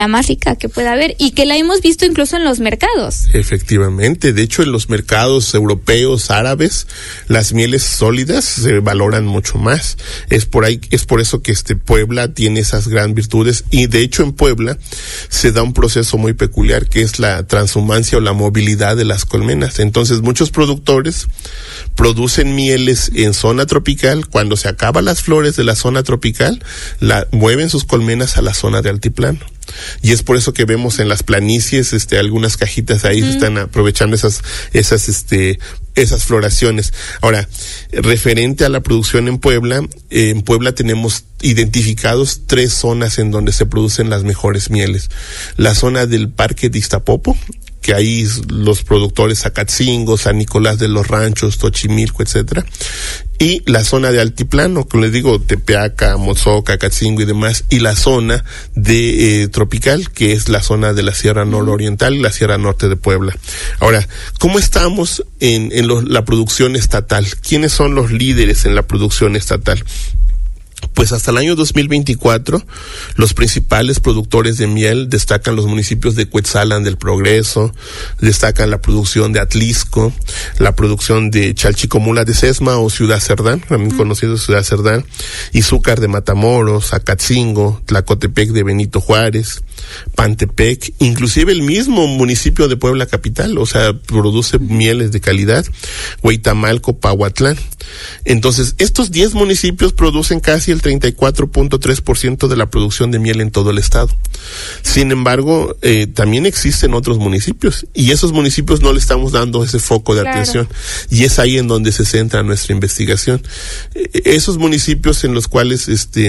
más rica que pueda haber y que la hemos visto incluso en los mercados. Efectivamente, de hecho en los mercados europeos, árabes, las mieles sólidas se valoran mucho más. Es por eso que Puebla tiene esas gran virtudes, y de hecho en Puebla se da un proceso muy peculiar que es la transhumancia o la movilidad de las colmenas. Entonces muchos productores producen mieles en zona tropical. Cuando se acaban las flores de la zona tropical, mueven sus colmenas a la zona de altiplano. Y es por eso que vemos en las planicies, algunas cajitas ahí se están aprovechando esas floraciones. Ahora, referente a la producción en Puebla tenemos identificados 3 zonas en donde se producen las mejores mieles. La zona del Parque de Iztapopo, que ahí los productores Acatzingo, San Nicolás de los Ranchos, Tochimilco, etcétera, y la zona de altiplano, como les digo, Tepeaca, Mozoca, Acatzingo y demás, y la zona de tropical, que es la zona de la Sierra Nororiental y la Sierra Norte de Puebla. Ahora, ¿cómo estamos en la producción estatal? ¿Quiénes son los líderes en la producción estatal? Pues hasta el año 2024, los principales productores de miel destacan los municipios de Cuetzalan del Progreso, destacan la producción de Atlisco, la producción de Chalchicomula de Sesma o Ciudad Cerdán, también conocido Ciudad Cerdán, Izúcar de Matamoros, Acatzingo, Tlacotepec de Benito Juárez, Pantepec, inclusive el mismo municipio de Puebla capital, o sea, produce mieles de calidad, Hueytamalco, Pahuatlán. Entonces, estos 10 municipios producen casi el 34.3% de la producción de miel en todo el estado. Sin embargo, también existen otros municipios, y esos municipios no le estamos dando ese foco de atención, y es ahí en donde se centra nuestra investigación. Esos municipios en los cuales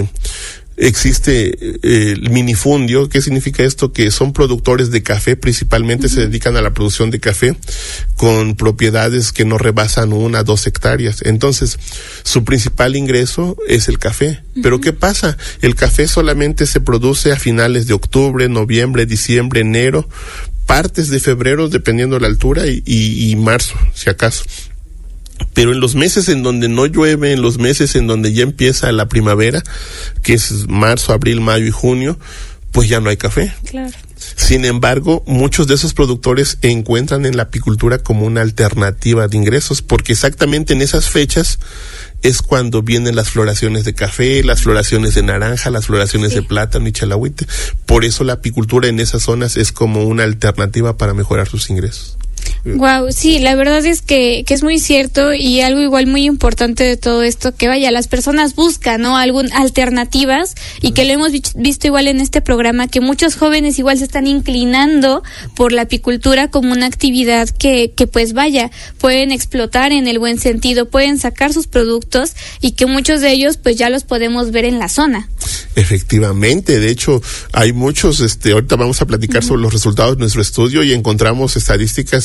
existe el minifundio. ¿Qué significa esto? Que son productores de café, principalmente se dedican a la producción de café con propiedades que no rebasan 1 a 2 hectáreas. Entonces, su principal ingreso es el café. Pero ¿qué pasa? El café solamente se produce a finales de octubre, noviembre, diciembre, enero, partes de febrero, dependiendo de la altura, y marzo, si acaso. Pero en los meses en donde no llueve, en los meses en donde ya empieza la primavera, que es marzo, abril, mayo y junio, pues ya no hay café. Claro. Sin embargo, muchos de esos productores encuentran en la apicultura como una alternativa de ingresos, porque exactamente en esas fechas es cuando vienen las floraciones de café, las floraciones de naranja, las floraciones de plátano y chalagüite. Por eso la apicultura en esas zonas es como una alternativa para mejorar sus ingresos. Wow, sí, la verdad es que es muy cierto, y algo igual muy importante de todo esto, que vaya, las personas buscan, ¿no?, alternativas, y que lo hemos visto igual en este programa, que muchos jóvenes igual se están inclinando por la apicultura como una actividad que pues vaya, pueden explotar en el buen sentido, pueden sacar sus productos, y que muchos de ellos pues ya los podemos ver en la zona. Efectivamente, de hecho hay muchos, ahorita vamos a platicar sobre los resultados de nuestro estudio, y encontramos estadísticas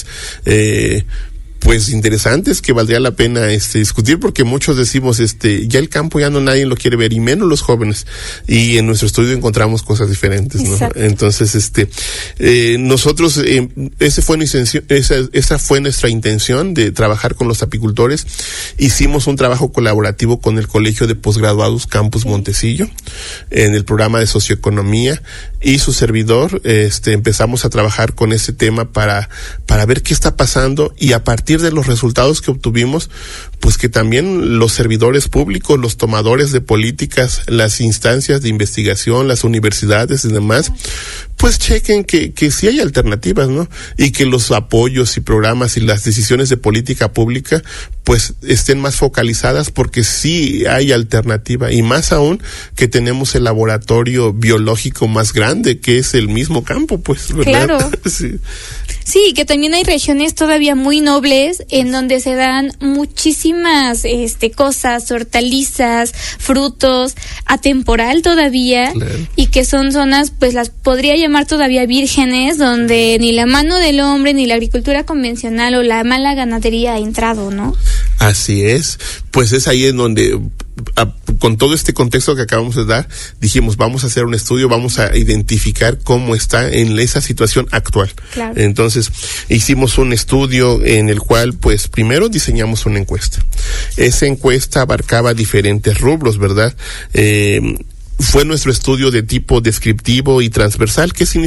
pues interesantes que valdría la pena discutir, porque muchos decimos ya el campo ya no nadie lo quiere ver, y menos los jóvenes, y en nuestro estudio encontramos cosas diferentes, ¿no? Exacto. Entonces nosotros esa fue nuestra intención de trabajar con los apicultores. Hicimos un trabajo colaborativo con el Colegio de Posgraduados Campus Montecillo en el programa de socioeconomía, y su servidor empezamos a trabajar con ese tema para ver qué está pasando, y a partir de los resultados que obtuvimos, pues que también los servidores públicos, los tomadores de políticas, las instancias de investigación, las universidades y demás, pues chequen que sí hay alternativas, ¿no? Y que los apoyos y programas y las decisiones de política pública pues estén más focalizadas, porque sí hay alternativa, y más aún que tenemos el laboratorio biológico más grande, que es el mismo campo, pues, ¿verdad? Claro. Sí. Sí, que también hay regiones todavía muy nobles en donde se dan muchísimas cosas, hortalizas, frutos, atemporal todavía, claro. Y que son zonas, pues las podría llamar todavía vírgenes, donde ni la mano del hombre, ni la agricultura convencional o la mala ganadería ha entrado, ¿no? Así es, pues es ahí en donde, con todo este contexto que acabamos de dar, dijimos, vamos a hacer un estudio, vamos a identificar cómo está en esa situación actual. Claro. Entonces, hicimos un estudio en el cual, pues, primero diseñamos una encuesta. Esa encuesta abarcaba diferentes rubros, ¿verdad? fue nuestro estudio de tipo descriptivo y transversal. ¿Qué significa?